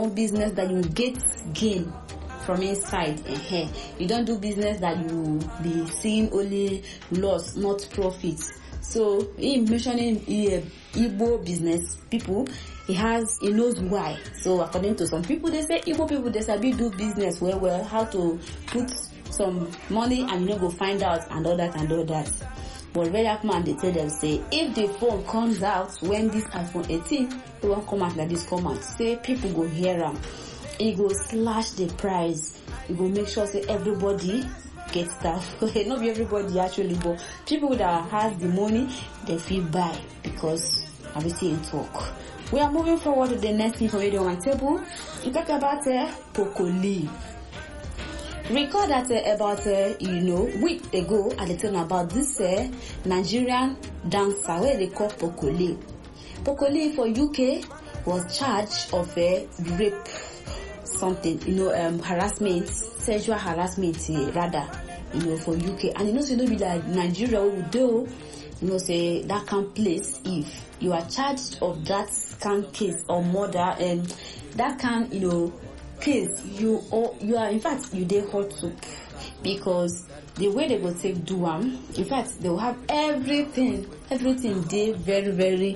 want business that you get gain from inside. You don't do business that you be seeing only loss, not profit. So in mentioning Igbo business people, he knows why. So according to some people, they say Igbo people, they sabi do business well, how to put some money and go find out and all that. But Red Man, they tell them, say, if the phone comes out when this iPhone 18, it won't come out like this, come out. Say people go hear them. It go slash the price. It go make sure say everybody get stuff. Not be everybody actually, but people that has the money, they feel buy because everything talk. We are moving forward to the next thing for radio on my table. We talk about Pokoli. Recall that about week ago I told about this Nigerian dancer where they call Pokoli. Pokoli for UK was charged of rape something, harassment, sexual harassment rather, for UK. And so be like Nigeria would do, say that kind place if you are charged of that kind case or murder and that kind, case, you are in fact you dey hot soup because the way they go take do in fact they will have everything dey very, very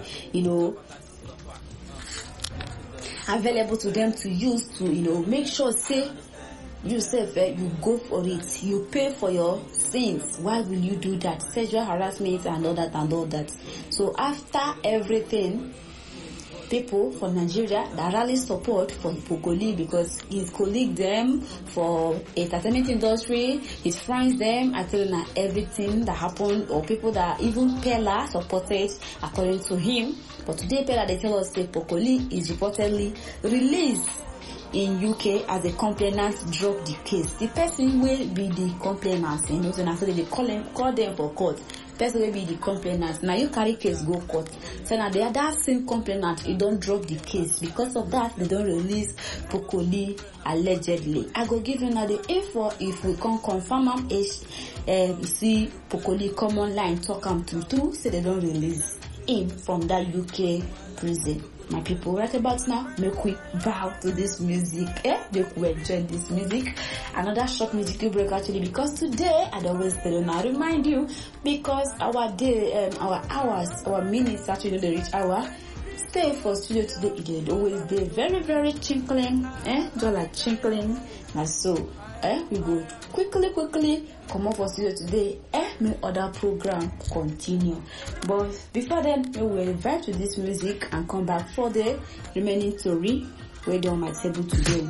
available to them to use to make sure say yourself you go for it, you pay for your sins. Why will you do that? Sexual harassment and all that. So after everything, people from Nigeria that rally support for Pokoli because his colleague them for entertainment industry, his friends them are telling her everything that happened, or people that even Pella supported according to him. But today Pella they tell us that Pokoli is reportedly released in UK as a complainant drop the case. The person will be the complainant, so now they call them for court. Person will be the complainant. Now you carry case go court. So now that same complainant, you don't drop the case. Because of that, they don't release Pokoli allegedly. I go give you now the info if we can confirm am. See Pokoli come online, talk am through, say they don't release him from that UK prison. My people, right about now, make we bow to this music. Make we enjoy this music. Another short musical break actually, because today I always tell you now, remind you, because our day, our hours, our minutes actually the reach hour. Stay for studio today. It always be very, very chinkling, just like chinkling. And so, we go quickly come up for studio today. May other program continue. But before then, we will invite to this music and come back for the remaining story. We're on my table today.